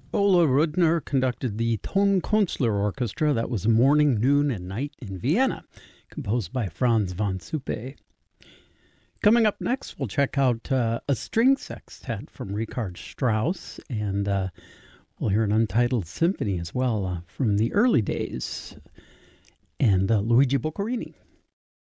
Ola Rudner conducted the Tonkünstler Orchestra. That was Morning, Noon, and Night in Vienna, composed by Franz von Suppe. Coming up next, we'll check out a string sextet from Richard Strauss, and we'll hear an untitled symphony as well from the early days, and Luigi Boccherini.